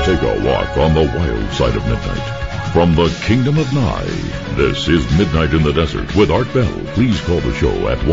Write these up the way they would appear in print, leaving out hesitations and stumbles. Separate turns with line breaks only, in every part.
Take a walk on the wild side of midnight. From the kingdom of Nye, this is Midnight in the Desert with Art Bell. Please call the show at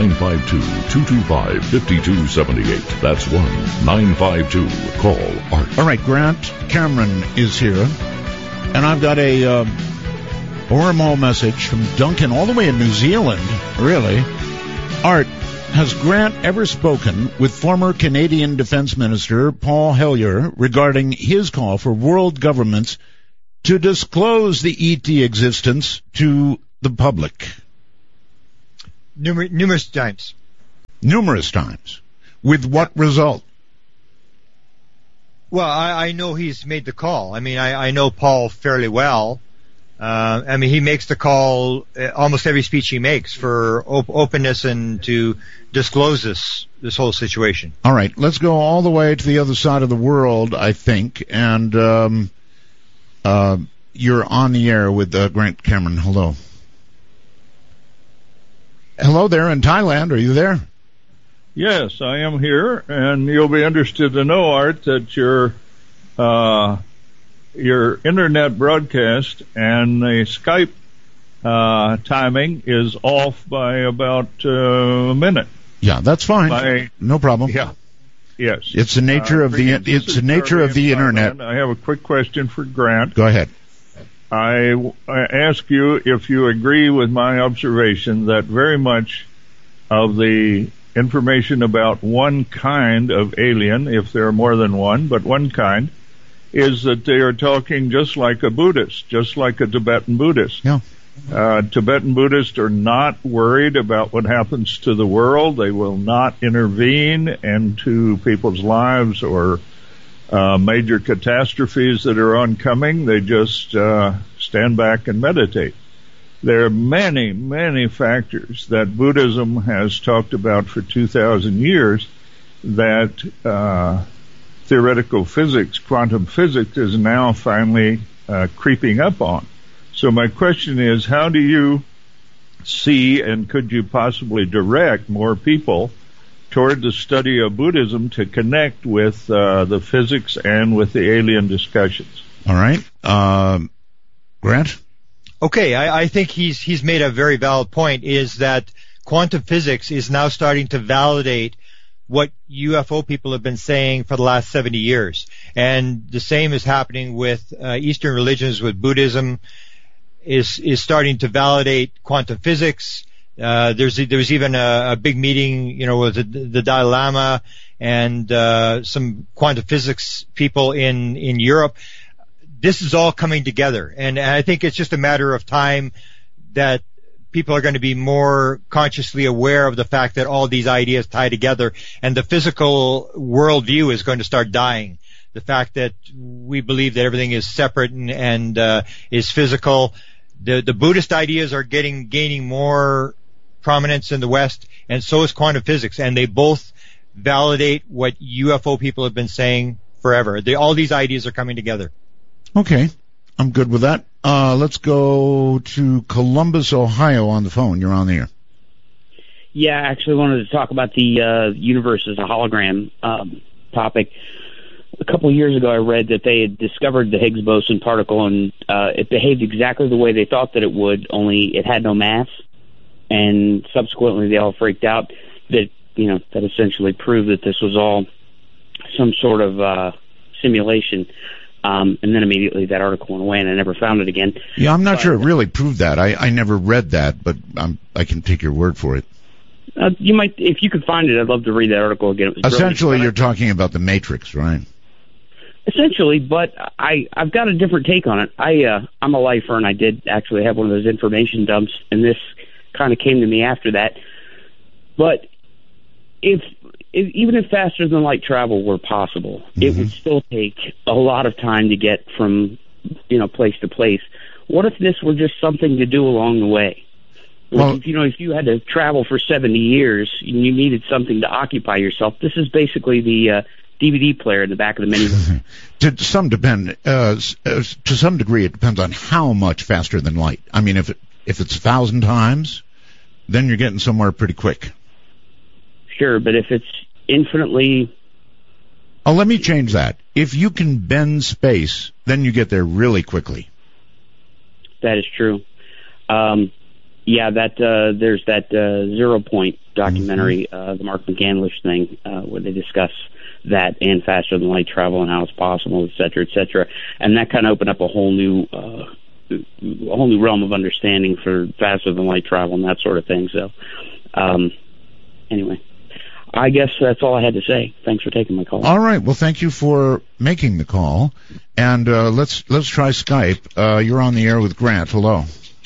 1-952-225-5278. That's 1-952-CALL-ART.
All right, Grant Cameron is here, and I've got a wormhole message from Duncan all the way in New Zealand, really. Art, has Grant ever spoken with former Canadian Defense Minister Paul Hellyer regarding his call for world governments to disclose the ET existence to the public?
Numerous times.
Numerous times. With what result?
Well, I know he's made the call. I mean, I know Paul fairly well. I mean, he makes the call almost every speech he makes for openness and to disclose this whole situation.
All right, let's go all the way to the other side of the world, I think, and you're on the air with Grant Cameron. Hello. Hello there in Thailand. Are you there?
Yes, I am here, and you'll be interested to know, Art, that your internet broadcast and the Skype timing is off by about a minute.
Yeah, that's fine. No problem.
Yeah. Yes.
It's the nature of the internet.
I have a quick question for Grant.
Go ahead.
I ask you if you agree with my observation that very much of the information about one kind of alien, if there are more than one, but one kind, is that they are talking just like a Buddhist, just like a Tibetan Buddhist.
Yeah.
Tibetan Buddhists are not worried about what happens to the world. They will not intervene into people's lives or major catastrophes that are oncoming. They just stand back and meditate. There are many, many factors that Buddhism has talked about for 2,000 years that theoretical physics, quantum physics, is now finally creeping up on. So my question is, how do you see, and could you possibly direct more people toward the study of Buddhism to connect with the physics and with the alien discussions?
All right. Grant?
Okay, I think he's made a very valid point, is that quantum physics is now starting to validate what UFO people have been saying for the last 70 years. And the same is happening with Eastern religions, with Buddhism is starting to validate quantum physics. There's even a big meeting, with the Dalai Lama and some quantum physics people in Europe. This is all coming together, and I think it's just a matter of time that people are going to be more consciously aware of the fact that all these ideas tie together, and the physical worldview is going to start dying. The fact that we believe that everything is separate and is physical. The Buddhist ideas are gaining more prominence in the West, and so is quantum physics, and they both validate what UFO people have been saying forever. All these ideas are coming together.
Okay, I'm good with that. Let's go to Columbus, Ohio on the phone. You're on the air.
Yeah, I actually wanted to talk about the universe as a hologram topic. A couple of years ago, I read that they had discovered the Higgs boson particle, and it behaved exactly the way they thought that it would, only it had no mass. And subsequently, they all freaked out that essentially proved that this was all some sort of simulation. And then immediately that article went away, and I never found it again.
Yeah, I'm not sure it really proved that. I never read that, but I can take your word for it.
You might, if you could find it. I'd love to read that article again. It was
essentially, you're talking about the Matrix, right?
Essentially, but I've got a different take on it. I'm a lifer, and I did actually have one of those information dumps, and this kind of came to me after that. But even if faster than light travel were possible, it would still take a lot of time to get from place to place. What if this were just something to do along the way? Like, if you had to travel for 70 years and you needed something to occupy yourself, this is basically the DVD player in the back of the minivan.
To some degree, it depends on how much faster than light. I mean, if it's 1,000 times, then you're getting somewhere pretty quick.
Sure, but if it's infinitely
Oh, let me change that. If you can bend space, then you get there really quickly.
That is true. There's that 0 Point documentary, the Mark McCandlish thing, where they discuss that and faster than light travel and how it's possible, et cetera, et cetera. And that kind of opened up a whole new realm of understanding for faster than light travel and that sort of thing. So, anyway, I guess that's all I had to say. Thanks for taking my call.
All right. Well, thank you for making the call. And let's try Skype. You're on the air with Grant. Hello.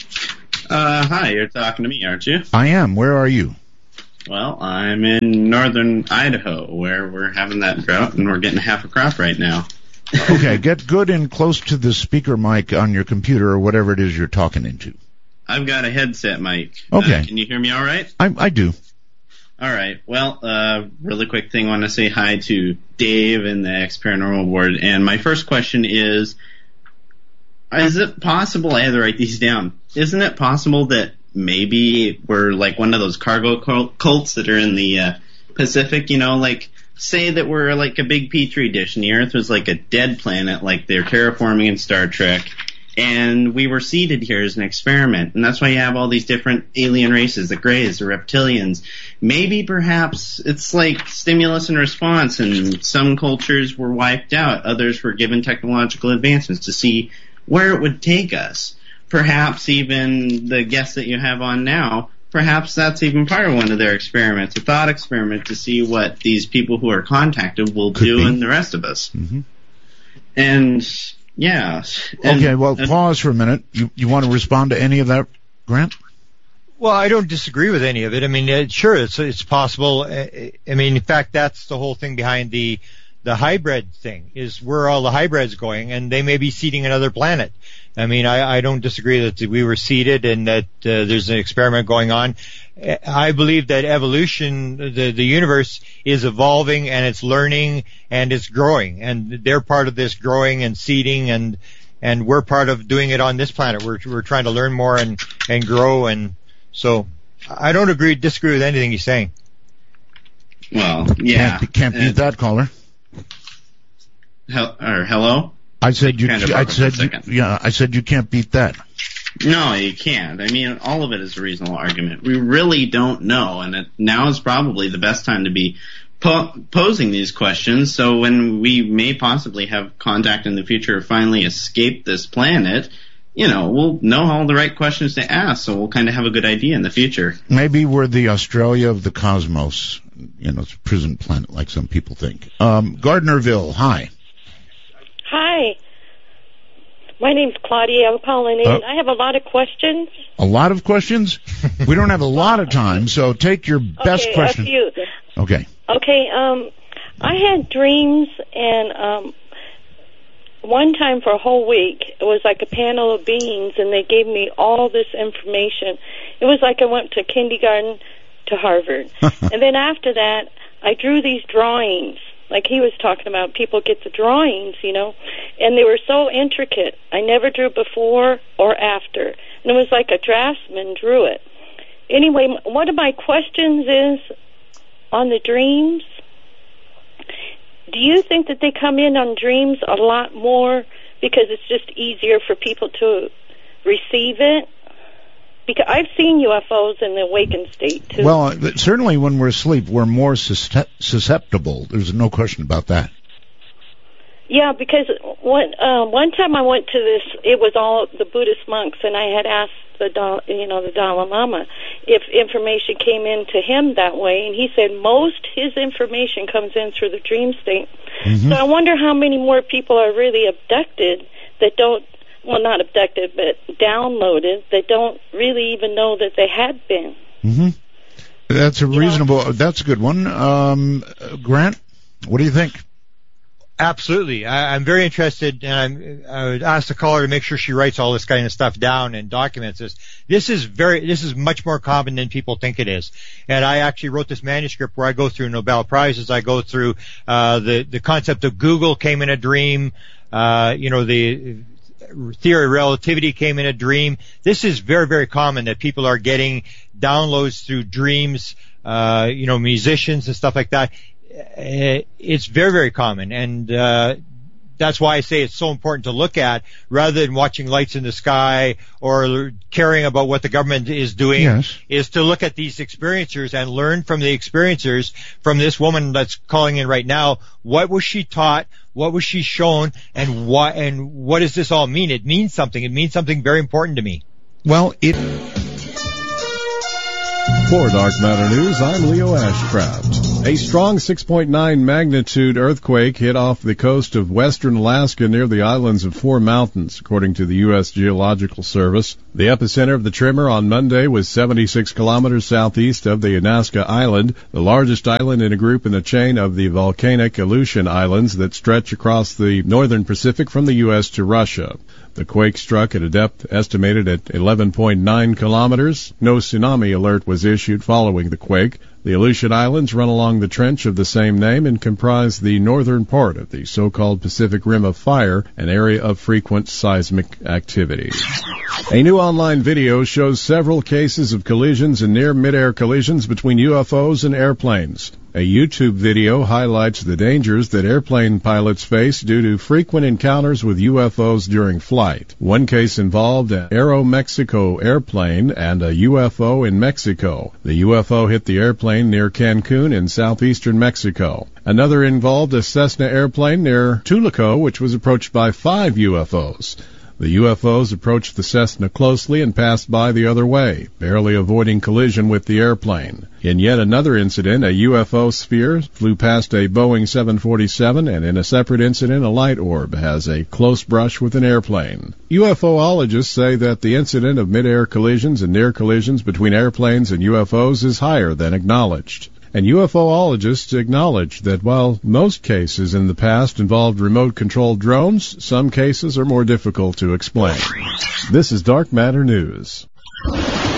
Hi, you're talking to me, aren't you?
I am. Where are you?
Well, I'm in northern Idaho, where we're having that drought, and we're getting half a crop right now.
Okay, get good and close to the speaker mic on your computer or whatever it is you're talking into.
I've got a headset mic.
Okay.
Can you hear me all right?
I do.
All right. Well, really quick thing, I want to say hi to Dave and the X-Paranormal Board. And my first question is it possible, I had to write these down, isn't it possible that maybe we're like one of those cargo cults that are in the Pacific, like say that we're like a big petri dish and the Earth was like a dead planet like they're terraforming in Star Trek, and we were seeded here as an experiment, and that's why you have all these different alien races, the Greys, the Reptilians. Maybe perhaps it's like stimulus and response, and some cultures were wiped out, others were given technological advancements to see where it would take us. Perhaps even the guest that you have on now, perhaps that's even part of one of their experiments, a thought experiment to see what these people who are contacted will do and the rest of us.
Mm-hmm.
And, yeah.
Okay, well, pause for a minute. You want to respond to any of that, Grant?
Well, I don't disagree with any of it. I mean, sure, it's possible. I mean, in fact, that's the whole thing behind the hybrid thing, is where all the hybrids going, and they may be seeding another planet. I mean, I don't disagree that we were seeded and that there's an experiment going on. I believe that evolution, the universe is evolving and it's learning and it's growing, and they're part of this growing and seeding, and we're part of doing it on this planet. We're trying to learn more and grow, and so I don't disagree with anything he's saying.
Well, yeah.
Can't beat that, caller.
Hello?
I said you can't beat that.
No, you can't. I mean, all of it is a reasonable argument. We really don't know, and now is probably the best time to be posing these questions. So when we may possibly have contact in the future or finally escape this planet, we'll know all the right questions to ask, so we'll kind of have a good idea in the future.
Maybe we're the Australia of the cosmos. It's a prison planet like some people think. Gardnerville, hi.
Hi. My name's Claudia. I'm calling in. I have a lot of questions.
A lot of questions? We don't have a lot of time, so take your best question.
A few.
Okay.
Okay, I had dreams, and one time for a whole week, it was like a panel of beings, and they gave me all this information. It was like I went to kindergarten to Harvard. And then after that, I drew these drawings. Like he was talking about, people get the drawings, and they were so intricate. I never drew before or after. And it was like a draftsman drew it. Anyway, one of my questions is on the dreams. Do you think that they come in on dreams a lot more because it's just easier for people to receive it? Because I've seen UFOs in the awakened state, too.
Well, certainly when we're asleep, we're more susceptible. There's no question about that.
Yeah, because one time I went to this, it was all the Buddhist monks, and I had asked the Dalai Lama if information came in to him that way, and he said most his information comes in through the dream state. Mm-hmm. So I wonder how many more people are really abducted that don't, well, not abducted, but downloaded, that don't really even know that they had been.
Mm-hmm. That's a reasonable, that's a good one. Grant, what do you think?
Absolutely. I'm very interested, and I would ask the caller to make sure she writes all this kind of stuff down and documents this. This is much more common than people think it is. And I actually wrote this manuscript where I go through Nobel Prizes. I go through, the concept of Google came in a dream, the theory of relativity came in a dream. This is very, very common that people are getting downloads through dreams, musicians and stuff like that. it's very, very common. And that's why I say it's so important to look at, rather than watching lights in the sky or caring about what the government is doing,
Yes.
is to look at these experiencers and learn from the experiencers, from this woman that's calling in right now. What was she taught? What was she shown? And what does this all mean? It means something. It means something very important to me.
Well,
For Dark Matter News, I'm Leo Ashcraft. A strong 6.9 magnitude earthquake hit off the coast of western Alaska near the islands of Four Mountains, according to the U.S. Geological Service. The epicenter of the tremor on Monday was 76 kilometers southeast of the Alaska Island, the largest island in a group in the chain of the volcanic Aleutian Islands that stretch across the northern Pacific from the U.S. to Russia. The quake struck at a depth estimated at 11.9 kilometers. No tsunami alert was issued following the quake. The Aleutian Islands run along the trench of the same name and comprise the northern part of the so-called Pacific Rim of Fire, an area of frequent seismic activity. A new online video shows several cases of collisions and near mid-air collisions between UFOs and airplanes. A YouTube video highlights the dangers that airplane pilots face due to frequent encounters with UFOs during flight. One case involved an Aeromexico airplane and a UFO in Mexico. The UFO hit the airplane near Cancun in southeastern Mexico. Another involved a Cessna airplane near Tuluco, which was approached by 5 UFOs. The UFOs approached the Cessna closely and passed by the other way, barely avoiding collision with the airplane. In yet another incident, a UFO sphere flew past a Boeing 747, and in a separate incident, a light orb has a close brush with an airplane. UFOologists say that the incident of mid-air collisions and near collisions between airplanes and UFOs is higher than acknowledged. And UFOologists acknowledge that while most cases in the past involved remote-controlled drones, some cases are more difficult to explain. This is Dark Matter News.